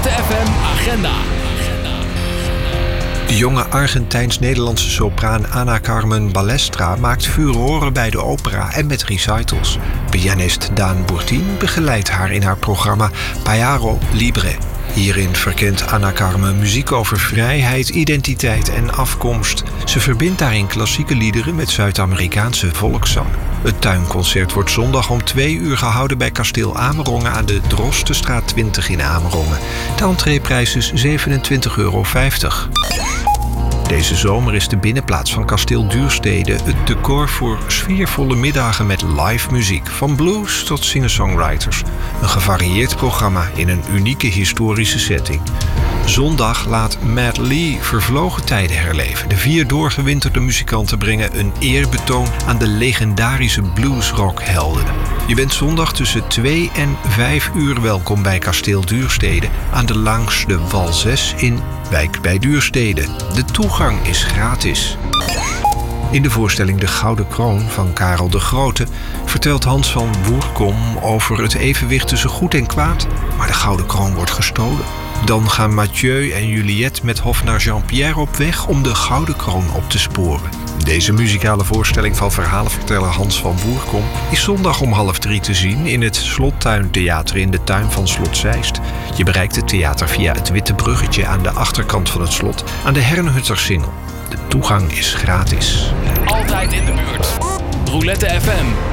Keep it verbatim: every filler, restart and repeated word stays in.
Roulette F M Agenda. De jonge Argentijns-Nederlandse sopraan Ana Carmen Balestra maakt furoren bij de opera en met recitals. Pianist Daan Bourtien begeleidt haar in haar programma Payaro Libre. Hierin verkent Ana Carmen muziek over vrijheid, identiteit en afkomst. Ze verbindt daarin klassieke liederen met Zuid-Amerikaanse volkszang. Het tuinconcert wordt zondag om twee uur gehouden bij Kasteel Amerongen aan de Drostenstraat twintig in Amerongen. De entreeprijs is zevenentwintig euro vijftig. Deze zomer is de binnenplaats van Kasteel Duurstede het decor voor sfeervolle middagen met live muziek, van blues tot singer-songwriters. Een gevarieerd programma in een unieke historische setting. Zondag laat Matt Lee vervlogen tijden herleven. De vier doorgewinterde muzikanten brengen een eerbetoon aan de legendarische bluesrockhelden. Je bent zondag tussen twee en vijf uur welkom bij Kasteel Duurstede aan de langs de Wal zes in Wijk bij Duurstede. De toegang is gratis. In de voorstelling De Gouden Kroon van Karel de Grote vertelt Hans van Woerkom over het evenwicht tussen goed en kwaad, maar de Gouden Kroon wordt gestolen. Dan gaan Mathieu en Juliette met hofnar Jean-Pierre op weg om de Gouden Kroon op te sporen. Deze muzikale voorstelling van verhalenverteller Hans van Woerkom is zondag om half drie te zien in het Slottuintheater in de tuin van Slot Zeist. Je bereikt het theater via het witte bruggetje aan de achterkant van het slot aan de Herrenhuttersingel. De toegang is gratis. Altijd in de buurt. Roulette F M.